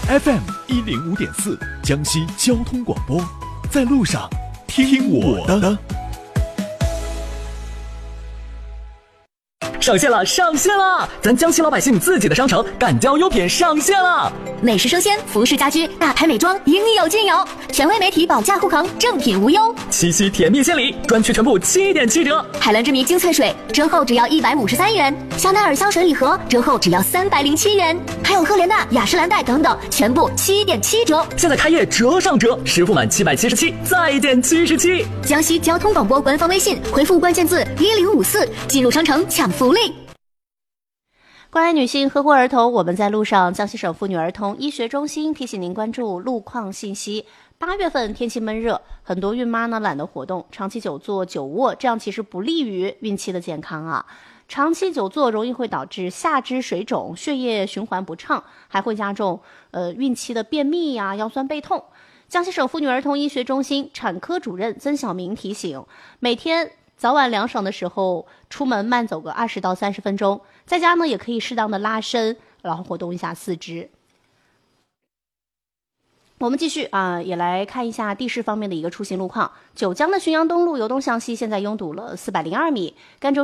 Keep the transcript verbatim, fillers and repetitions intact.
F M 一零五点四，江西交通广播，在路上听我的。 上线了，上线了！咱江西老百姓自己的商城敢交优品上线了。 美食生鲜、服饰家居、大牌美妆，应有尽有。权威媒体保价护航，正品无忧。 七夕甜蜜献礼，专区全部七点七折。 海蓝之谜精粹水折后只要一百五十三元，香奈儿香水礼盒折后只要三百零七元，还有赫莲娜、雅诗兰黛等等，全部七点七折。 现在开业折上折，实付满七百七十七再减七十七。 江西交通广播官方微信回复关键字一零五四，进入商城抢福利。 关爱女性，呵护儿童，我们在路上。江西省妇女儿童医学中心提醒您关注路况信息。八月份天气闷热，很多孕妈呢懒得活动，长期久坐久卧，这样其实不利于孕期的健康啊。长期久坐容易会导致下肢水肿、血液循环不畅，还会加重呃孕期的便秘呀、腰酸背痛。江西省妇女儿童医学中心产科主任曾晓明提醒，每天早晚凉爽的时候出门慢走个二十到三十分钟，在家呢也可以适当的拉伸，然后活动一下四肢。我们继续啊，也来看一下地势方面的一个出行路况。九江的浔阳东路由东向西现在拥堵了四百零二米，赣州